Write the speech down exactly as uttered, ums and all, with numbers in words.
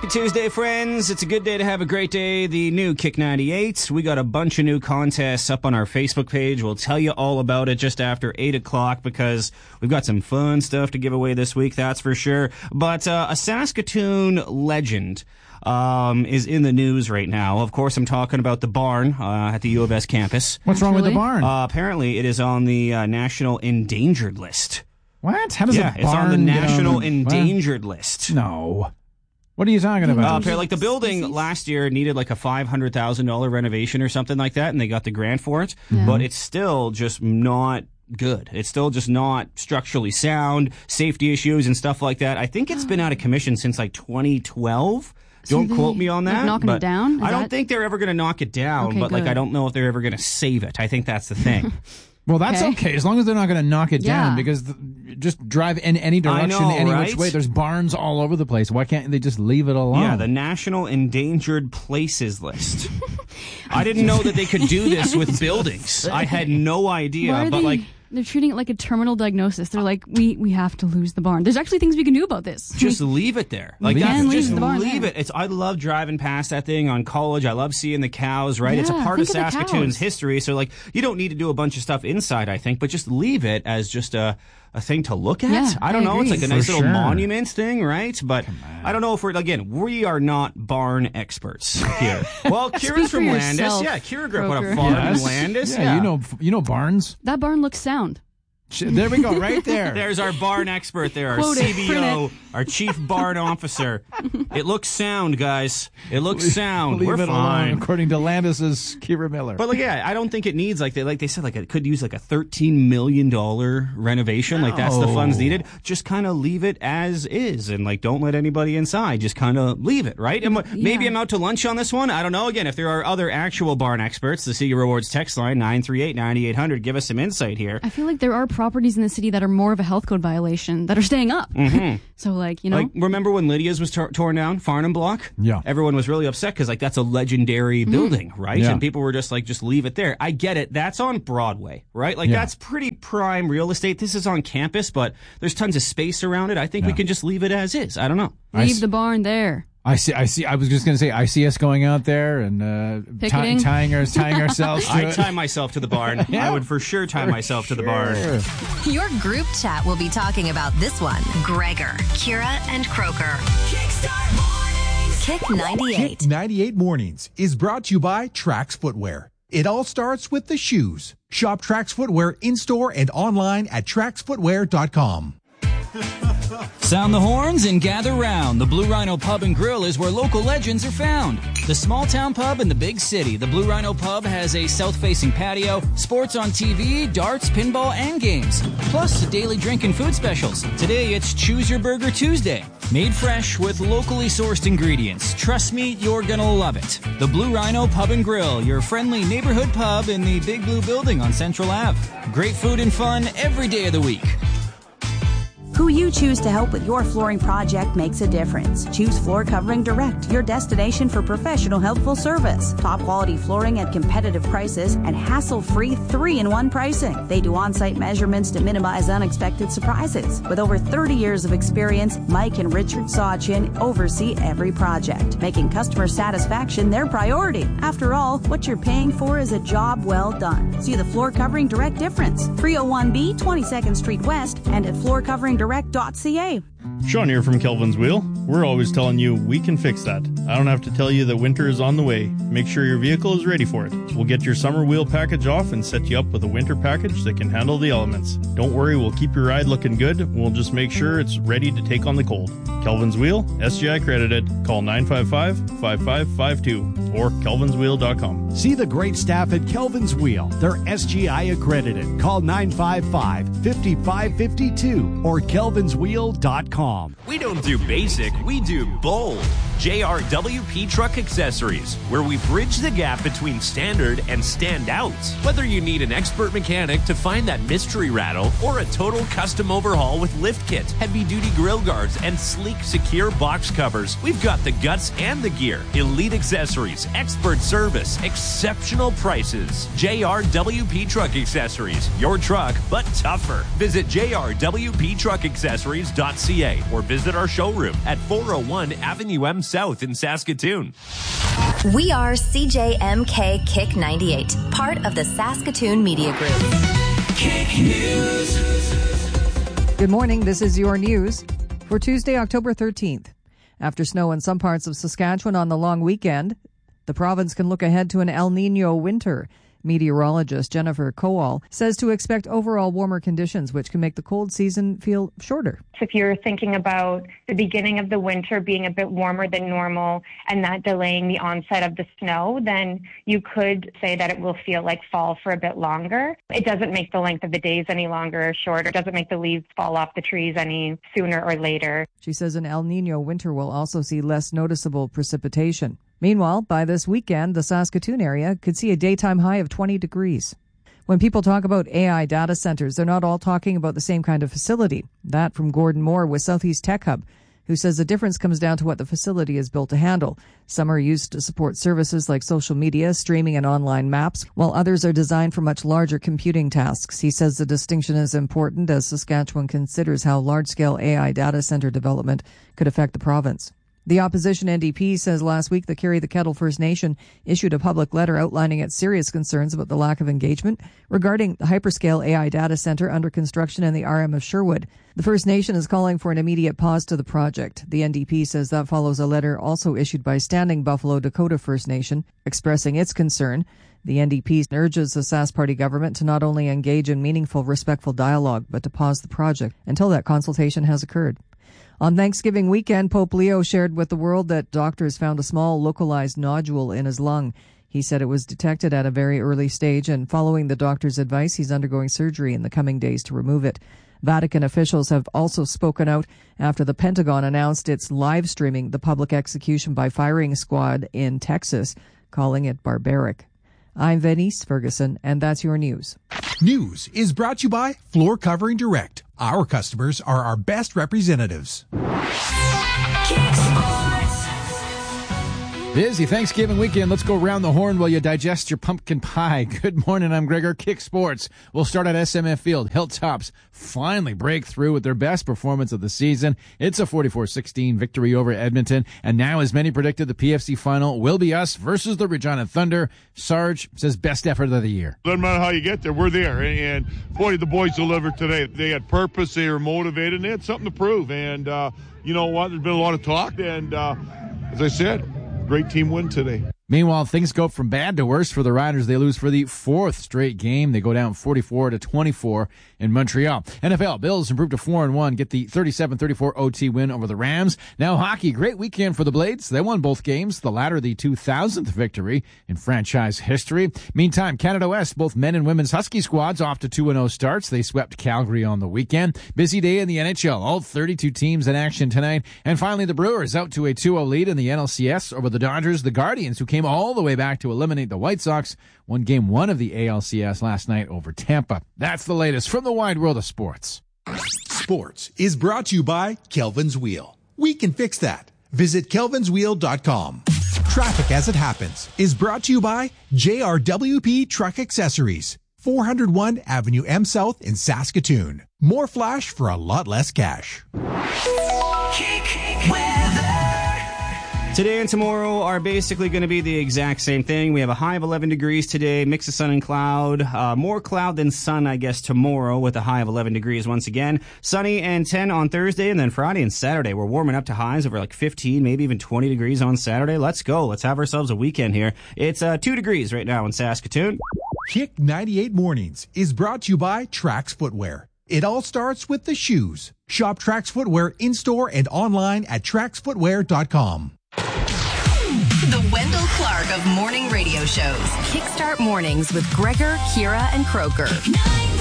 Tuesday, friends. It's a good day to have a great day. The new Kick ninety-eight. We got a bunch of new contests up on our Facebook page. We'll tell you all about it just after eight o'clock because we've got some fun stuff to give away this week, that's for sure. But uh, a Saskatoon legend um, is in the news right now. Of course, I'm talking about the barn uh, at the U of S campus. What's wrong with the barn? Uh, apparently, it is on the uh, National Endangered List. What? How does yeah, a barn it's on the National on the, Endangered what? List. No. What are you talking about? Uh, like the building last year needed like a five hundred thousand dollars renovation or something like that, and they got the grant for it. Yeah. But it's still just not good. It's still just not structurally sound, safety issues and stuff like that. I think it's been out of commission since like twenty twelve. So don't quote me on that. Like knocking but it down? Is I don't that... think they're ever going to knock it down, okay, but good. like I don't know if they're ever going to save it. I think that's the thing. Well, that's okay. okay, as long as they're not going to knock it yeah. down, because the, just drive in any direction, know, any right? which way. There's barns all over the place. Why can't they just leave it alone? Yeah, the National Endangered Places List. I didn't know that they could do this with buildings. I had no idea, Why are but they... like... They're treating it like a terminal diagnosis. They're like, we we have to lose the barn. There's actually things we can do about this. Just leave it there. Like leave that's it. just leave, the barn leave there. it. It's I love driving past that thing on College. I love seeing the cows, right? Yeah, it's a part of think of the Saskatoon's cows. history. So like you don't need to do a bunch of stuff inside, I think, but just leave it as just a a thing to look at. Yeah, I don't I know. agree. It's like a For nice little sure. monument thing, right? But I don't know if we're again, we are not barn experts here. Well, Kira's Speak for from Landis. yourself, Yeah, Kira grew up on a Croker. farm Yes. in Landis. Yeah, you know, you know barns. That barn looks sound. There we go, right there. There's our barn expert there, our Quote it, C B O, our chief barn officer. It looks sound, guys. It looks sound. Leave We're it fine. alone, according to Landis's Kira Miller. But like, yeah, I don't think it needs like they like they said like it could use like a thirteen million dollar renovation. Like that's the funds No. needed. Just kind of leave it as is, and like don't let anybody inside. Just kind of leave it, right? And maybe Yeah. I'm out to lunch on this one. I don't know. Again, if there are other actual barn experts, the C U Rewards text line nine three eight, nine eight hundred. Give us some insight here. I feel like there are properties in the city that are more of a health code violation that are staying up. Mm-hmm. So like, you know. Like, remember when Lydia's was tor- torn down, Farnham Block? Yeah. Everyone was really upset because, like, that's a legendary Mm-hmm. building, right? Yeah. And people were just like, just leave it there. I get it. That's on Broadway, right? Like, Yeah. that's pretty prime real estate. This is on campus, but there's tons of space around it. I think we Yeah. can just leave it as is. I don't know. I leave s- the barn there. I see. I see. I was just going to say. I see us going out there and uh, ti- Picketing? tying our tying ourselves to I'd it. tie myself to the barn. Yeah. I would for sure tie myself to the barn. Sure. Your group chat will be talking about this one. Gregor, Kira, and Croker. Kick ninety-eight. Kick ninety-eight Mornings is brought to you by Trax Footwear. It all starts with the shoes. Shop Trax Footwear in-store and online at trax footwear dot com. Sound the horns and gather round. The Blue Rhino Pub and Grill is where local legends are found. The small town pub in the big city. The Blue Rhino Pub has a south-facing patio, sports on T V, darts, pinball, and games. Plus, daily drink and food specials. Today, it's Choose Your Burger Tuesday. Made fresh with locally sourced ingredients. Trust me, you're gonna love it. The Blue Rhino Pub and Grill, your friendly neighborhood pub in the Big Blue Building on Central Avenue. Great food and fun every day of the week. Who you choose to help with your flooring project makes a difference. Choose Floor Covering Direct, your destination for professional, helpful service. Top quality flooring at competitive prices and hassle-free three in one pricing. They do on-site measurements to minimize unexpected surprises. With over thirty years of experience, Mike and Richard Sawchin oversee every project, making customer satisfaction their priority. After all, what you're paying for is a job well done. See the Floor Covering Direct difference. three oh one B, twenty-second Street West, and at floor covering direct dot c a. Sean here from Kelvin's Wheel. We're always telling you we can fix that. I don't have to tell you that winter is on the way. Make sure your vehicle is ready for it. We'll get your summer wheel package off and set you up with a winter package that can handle the elements. Don't worry, we'll keep your ride looking good. We'll just make sure it's ready to take on the cold. Kelvin's Wheel, S G I accredited. Call nine five five, five five five two or kelvins wheel dot com. See the great staff at Kelvin's Wheel. They're S G I accredited. Call nine five five, five five five two or kelvins wheel dot com. We don't do basic, we do bold. J R W P Truck Accessories, where we bridge the gap between standard and standouts. Whether you need an expert mechanic to find that mystery rattle or a total custom overhaul with lift kit, heavy-duty grill guards, and sleek, secure box covers, we've got the guts and the gear. Elite accessories, expert service, exceptional prices. J R W P Truck Accessories, your truck, but tougher. Visit j r w p truck accessories dot c a or visit our showroom at four oh one Avenue M South in Saskatoon. We are C J M K Kick ninety-eight, part of the Saskatoon Media Group. Kick News. Good morning, this is your news for Tuesday, October thirteenth. After snow in some parts of Saskatchewan on the long weekend, the province can look ahead to an El Niño winter. Meteorologist Jennifer Kowal says to expect overall warmer conditions, which can make the cold season feel shorter. If you're thinking about the beginning of the winter being a bit warmer than normal and that delaying the onset of the snow, then you could say that it will feel like fall for a bit longer. It doesn't make the length of the days any longer or shorter. It doesn't make the leaves fall off the trees any sooner or later. She says an El Niño winter will also see less noticeable precipitation. Meanwhile, by this weekend, the Saskatoon area could see a daytime high of twenty degrees. When people talk about A I data centers, they're not all talking about the same kind of facility. That from Gordon Moore with Southeast Tech Hub, who says the difference comes down to what the facility is built to handle. Some are used to support services like social media, streaming, and online maps, while others are designed for much larger computing tasks. He says the distinction is important as Saskatchewan considers how large-scale A I data center development could affect the province. The opposition N D P says last week the Carry the Kettle First Nation issued a public letter outlining its serious concerns about the lack of engagement regarding the hyperscale A I data center under construction in the R M of Sherwood. The First Nation is calling for an immediate pause to the project. The N D P says that follows a letter also issued by Standing Buffalo Dakota First Nation expressing its concern. The N D P urges the Sask Party government to not only engage in meaningful, respectful dialogue, but to pause the project until that consultation has occurred. On Thanksgiving weekend, Pope Leo shared with the world that doctors found a small localized nodule in his lung. He said it was detected at a very early stage, and following the doctor's advice, he's undergoing surgery in the coming days to remove it. Vatican officials have also spoken out after the Pentagon announced it's live streaming the public execution by firing squad in Texas, calling it barbaric. I'm Venice Ferguson, and that's your news. News is brought to you by Floor Covering Direct. Our customers are our best representatives. Busy Thanksgiving weekend. Let's go round the horn while you digest your pumpkin pie. Good morning, I'm Gregor. Kick Sports. We'll start at S M F Field. Hilltops finally break through with their best performance of the season. It's a forty-four sixteen victory over Edmonton. And now, as many predicted, the P F C final will be us versus the Regina Thunder. Sarge says best effort of the year. Doesn't matter how you get there, we're there. And, and boy, the boys delivered today. They had purpose, they were motivated, and they had something to prove. And uh, you know what? There's been a lot of talk. And uh, as I said, great team win today. Meanwhile, things go from bad to worse for the Riders. They lose for the fourth straight game. They go down forty-four to twenty-four in Montreal. N F L, Bills improve to four and one, get the thirty-seven thirty-four O T win over the Rams. Now hockey, great weekend for the Blades. They won both games, the latter the two thousandth victory in franchise history. Meantime, Canada West, both men and women's Husky squads off to two and oh starts. They swept Calgary on the weekend. Busy day in the N H L, all thirty-two teams in action tonight. And finally, the Brewers out to a two oh lead in the N L C S over the Dodgers. The Guardians, who came all the way back to eliminate the White Sox, won game one of the A L C S last night over Tampa. That's the latest from the wide world of sports. Sports is brought to you by Kelvin's Wheel. We can fix that. Visit kelvins wheel dot com. Traffic as it happens is brought to you by J R W P Truck Accessories, four oh one Avenue M South in Saskatoon. More flash for a lot less cash. Kick weather. Today and tomorrow are basically going to be the exact same thing. We have a high of eleven degrees today, mix of sun and cloud. Uh, more cloud than sun, I guess, tomorrow with a high of eleven degrees once again. Sunny and ten on Thursday, and then Friday and Saturday. We're warming up to highs over like fifteen, maybe even twenty degrees on Saturday. Let's go. Let's have ourselves a weekend here. It's uh, two degrees right now in Saskatoon. Kick ninety-eight Mornings is brought to you by Trax Footwear. It all starts with the shoes. Shop Trax Footwear in-store and online at trax footwear dot com. The Wendell Clark of morning radio shows. Kickstart Mornings with Gregor, Kira, and Croker.